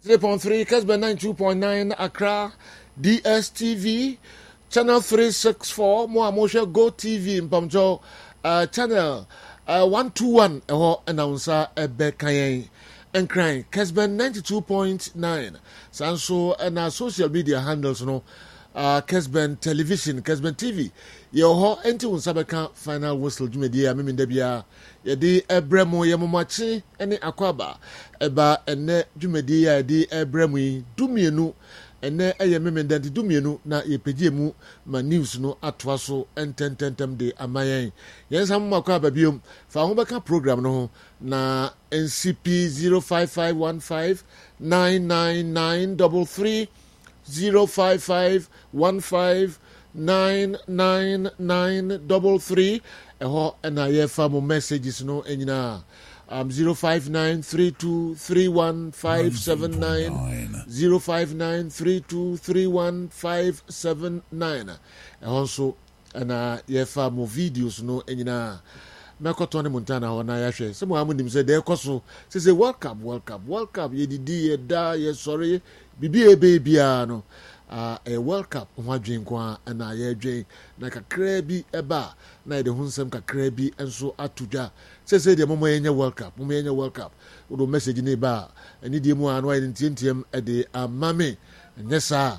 0.3 Kesben 92.9 Accra DSTV channel 364 Moamosha Go TV Mpamjo channel 121 announcer Ebekayen and crying Kesben 92.9 Sanso and social media handles no Kesben television Kesben TV Yo enti unsabeka final whistle jumedia mimi ndebia yedi ebremu yemomachi ene akwaba eba ene jumedia yedi ebremu dumienu ene eye mimi ndenti dumienu na yepegye mu ma news no atwa so entententem de amayen yensa mu akwaba biom fa ho beka program no na NCP 055159993 055159933 eho na yefa mo messages no enyina 05932315579 05932315579 eho so na yefa mo videos no enyina Mekoto ne Montana ho na yahwe se mo amunim se de ekoso se welcome yedidi yeda ye sorry bibi bia no welcome ho adwen kwa na ye adwen na kakra bi eba na de hunsem kakra bi enso atudwa se de momo yenye welcome wo message ne ba ani de mu anu ayi ntiem de amame nyesa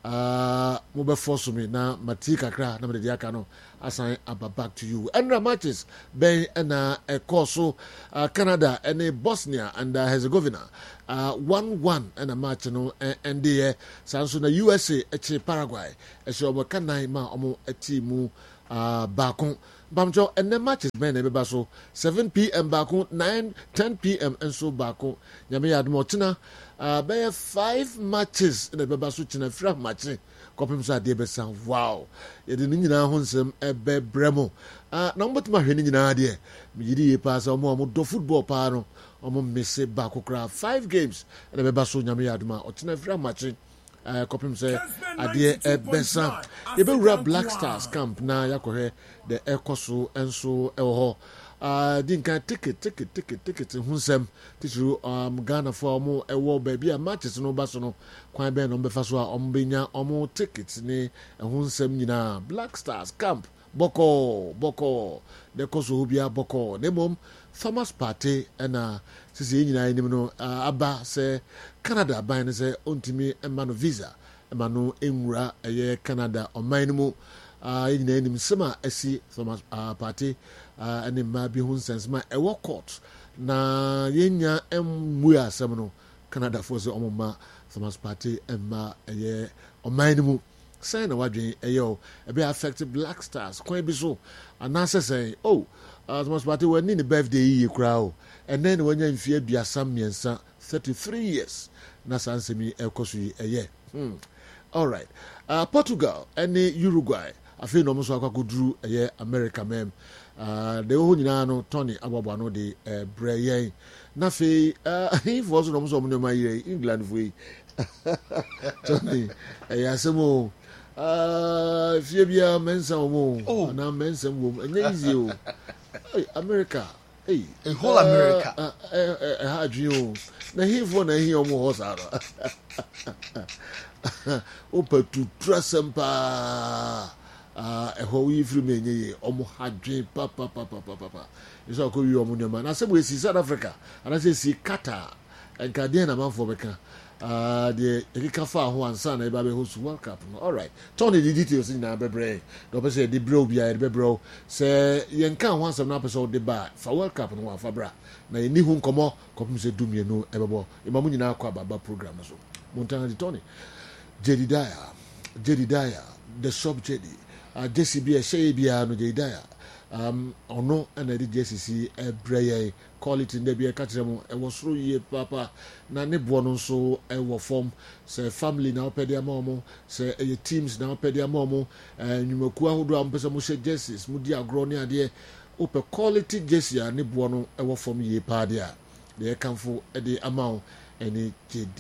mo be force me na mati kakra na me de aka no assign back to you. And matches ben na Koso Canada and Bosnia and Herzegovina 1-1 and a match no and the Sanso na USA eche Paraguay esho mo kanai ma omo etimu bakon bamjo and the matches ben e beba so 7 p.m. bakon 9-10 p.m. and so bakon nyame yadmo tina be 5 matches in the beba so tina fra match kopim so ade be san wow yede ni nyina ho nsem ebe bremo na mbotuma hwe ni nyina ade me yidi ye pass omo do football pa no omo messe ba kokra 5 games and be ba so nyame yaduma otina fra match kopim say ade ebe san ye be wura Black Stars camp na yakohe the ekoso enso eho dinka ticket hunsem tiru Ghana for omo ewo baby a matches no baso no kwan be no befa so a omo benya omo tickets ni hunsem nyina Black Stars camp boko de koso bia boko nemom Thomas Party na sisi nyina enim no aba se Canada ban se ontimi emano visa emano enwura eye Canada oman mu nyina enim sema esi Thomas Party and ma bi hun sense ma e court na yenya emu asem no Canada for se omoma Thomas Party emma eye oman mu say na wadwen eyo e be affect Black Stars kwan bi so anase say Thomas Party when in the birthday yi kra o and then when you mfie aduasa miensa 33 years na sansemi ekoso yi eye all right Portugal and Uruguay afi no so akwaduru eye America mem de ho nyina no Tony Agbagba no de breyen na fe he was no so mo ma yire England foi Tony asemo fie bia mensa mo na mensa mo enye easy o America a whole America ha dwi na he for na he omo ho sa o petu trasempa eho wi firi menye omo hadwe papa iso ko wi omo nyama na se bo esi South Africa ana se si Qatar enka de na manfo beka de erika fa ho ansa na eba be host World Cup no all right Tony the details in na bebre do be say the bro bia the bro se yenka ho ansam na person de ba fa World Cup no wa fa bra na eni hu nkomo kopim se dumie no ebebo imamu nyina akwa baba program so Montana di Tony Jedidiah the sub Jedi JCB shey bia no Jedidiah ono ana di JCC ebreye quality nde bia katremu e wo soro yie papa na ne bo no so e wo form se family na opede amomo se e teams na opede amomo nyumaku ahodo ampese mo she jerseys mo di agro ne ade ope quality jersey a ne bo no e wo form yie pa de a de kanfo e de amount ene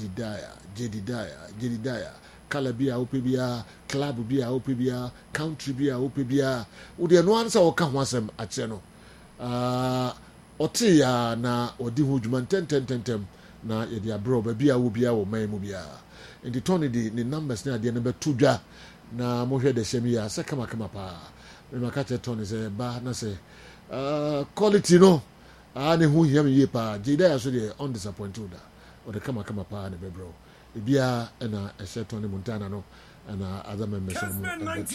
Jedidiah kala bia opebia club bia opebia country bia opebia wo de no ansa wo ka ho asem ache no otia na odi ho dwuma tentem na yɛde abrɛ baabi a wo bia wo man mu bia nti tɔne de ne numbers ne adeɛ no bɛto dwa na mohwɛ de hyɛm yi a sɛ kamakama paa memaka kyerɛ tɔne sɛ ba na sɛ quality no ne ho hia me yie paa gyedaya so deɛ undisappointed da ɔde kamakama paa ne bɛbrɛ ebia ɛna ɛhyɛ tɔne montana no and other members of the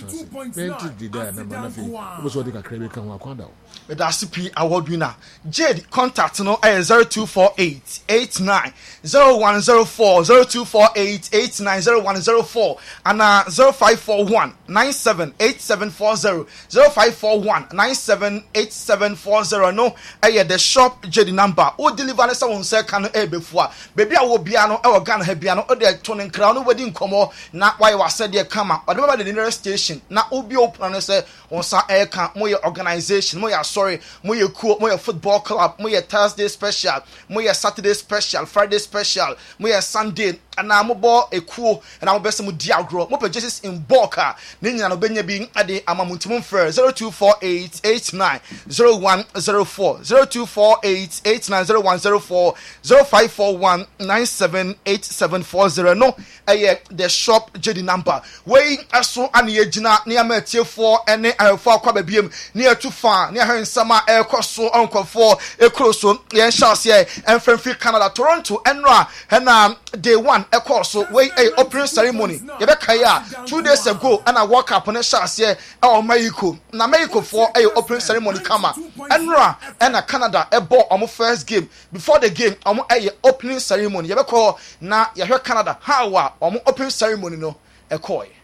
CP award winner Jade contact no 0248 89 0104 0248 89 0104 and 0541 978740 0541 978740 no the shop Jade number o deliver na someone say kan before baby a wo bia no e wo Ghana ha bia no o de tonin crown no wedding komo na why was said there come or the nearest station now obi open and say on sa air camp more organization more sorry more cool more football club more Thursday special more Saturday special Friday special more Sunday and now more a cool and our best mu diagro more purchases in bulk nina no benya being at the amamuntimum fair 0248 89 0104 0248 89 0104 0541 978740 no the shop JD number wey aso ane agina ne amatiefo ene ayefo akwa babiem ne atufa ne ahensama ekoso onkofo ekroso ye nhyase enfremfri Canada Toronto enra na day 1 ekoso wey opening ceremony ye be kai 2 days ago and World Cup ne hyase Mexico na Mexico for opening ceremony kama enra na Canada ebo omo first game before the game omo opening ceremony ye be call na ye hwe Canada how omo opening ceremony no ekoi